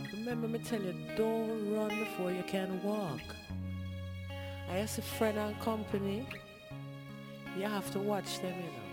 Remember me tell you, don't run before you can walk. I ask a friend and company, you have to watch them, you know.